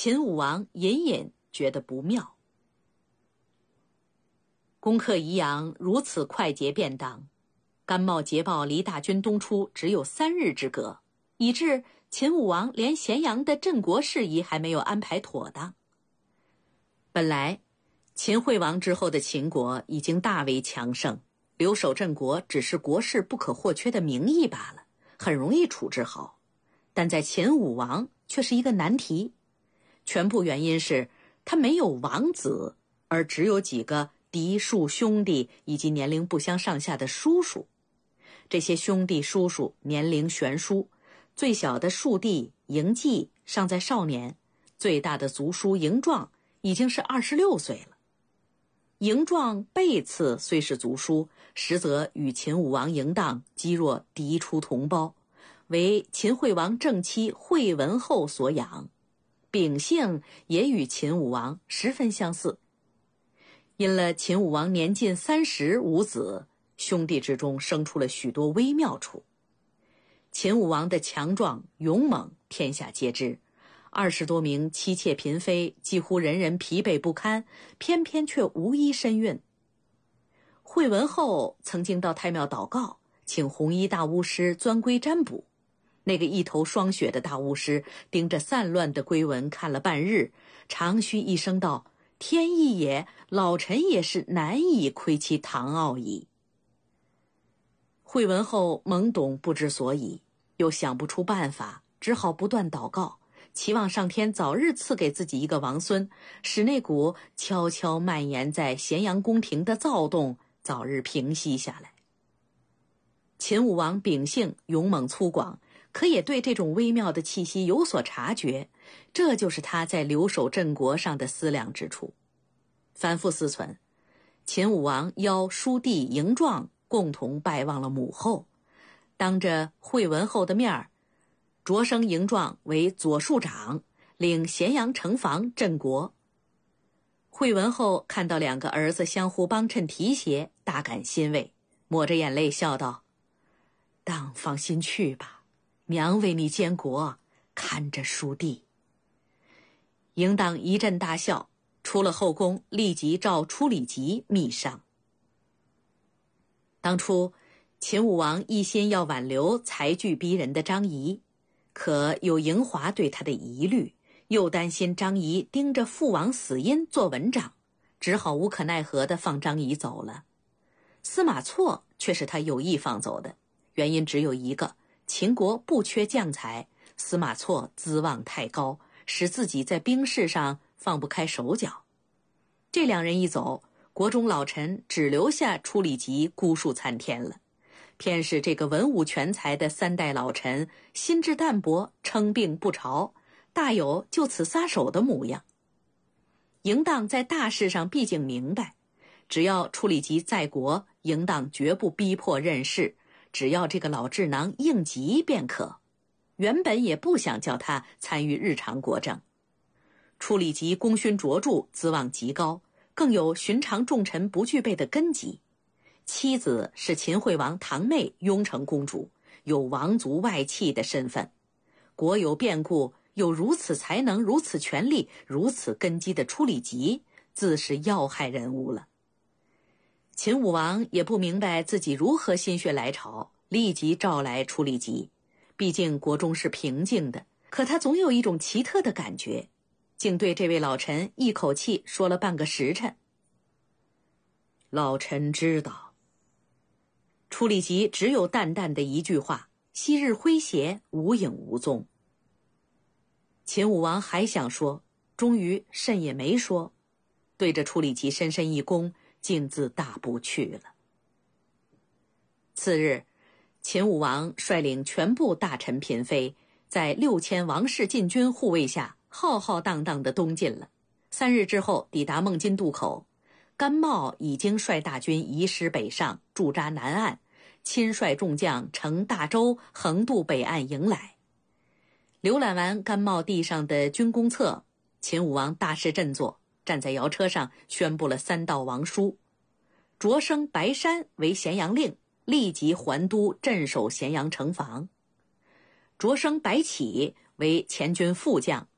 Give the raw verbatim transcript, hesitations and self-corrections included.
秦武王隐隐觉得不妙。攻克宜阳如此快捷便当，甘茂捷报离大军东出只有三日之隔，以致秦武王连咸阳的镇国事宜还没有安排妥当。本来秦惠王之后的秦国已经大为强盛，留守镇国只是国事不可或缺的名义罢了，很容易处置好。但在秦武王却是一个难题，全部原因是他没有王子，而只有几个嫡庶兄弟以及年龄不相上下的叔叔。这些兄弟叔叔年龄悬殊，最小的庶弟嬴稷尚在少年，最大的族叔嬴壮已经是二十六岁了。嬴壮背刺虽是族叔，实则与秦武王嬴荡积若嫡出同胞，为秦惠王正妻惠文后所养，秉性也与秦武王十分相似。因了秦武王年近三十无子，兄弟之中生出了许多微妙处。秦武王的强壮勇猛天下皆知，二十多名妻妾嫔妃几乎人人疲惫不堪，偏偏却无一身孕。惠文后曾经到太庙祷告，请红衣大巫师钻龟占卜。那个一头霜雪的大巫师盯着散乱的龟纹看了半日，长吁一声道：天意也，老臣也是难以窥其堂奥矣。惠文后懵懂不知所以，又想不出办法，只好不断祷告，期望上天早日赐给自己一个王孙，使那股悄悄蔓延在咸阳宫廷的躁动早日平息下来。秦武王秉性勇猛粗犷，可也对这种微妙的气息有所察觉，这就是他在留守镇国上的思量之处。反复思忖，秦武王邀叔弟嬴壮共同拜望了母后，当着惠文后的面儿，擢升嬴壮为左庶长，领咸阳城防镇国。惠文后看到两个儿子相互帮衬提携，大感欣慰，抹着眼泪笑道：当放心去吧，娘为你监国，看着叔弟。嬴荡一阵大笑，出了后宫，立即召初里疾密商。当初秦武王一心要挽留才具逼人的张仪，可有嬴华对他的疑虑，又担心张仪盯着父王死因做文章，只好无可奈何地放张仪走了。司马错却是他有意放走的，原因只有一个：秦国不缺将才，司马错资望太高，使自己在兵事上放不开手脚。这两人一走，国中老臣只留下初里疾孤树参天了。偏是这个文武全才的三代老臣心智淡薄，称病不朝，大有就此撒手的模样。嬴荡在大事上毕竟明白，只要初里疾在国，嬴荡绝不逼迫任事，只要这个老智囊应急便可。原本也不想叫他参与日常国政。初里疾功勋卓著，资望极高，更有寻常重臣不具备的根基。妻子是秦惠王堂妹雍城公主，有王族外戚的身份。国有变故，有如此才能、如此权力、如此根基的初里疾，自是要害人物了。秦武王也不明白自己如何心血来潮，立即召来初里疾。毕竟国中是平静的，可他总有一种奇特的感觉，竟对这位老臣一口气说了半个时辰。老臣知道。初里疾只有淡淡的一句话，昔日诙谐无影无踪。秦武王还想说，终于甚也没说，对着初里疾深深一躬，径自大步去了。次日，秦武王率领全部大臣嫔妃，在六千王室禁军护卫下，浩浩荡荡地东进了。三日之后，抵达孟津渡口，甘茂已经率大军移师北上，驻扎南岸，亲率众将乘大舟横渡北岸迎来。浏览完甘茂地上的军功册，秦武王大势振作，站在摇车上宣布了三道王书：擢升白山为咸阳令，立即还都镇守咸阳城防；擢升白起为前军副将，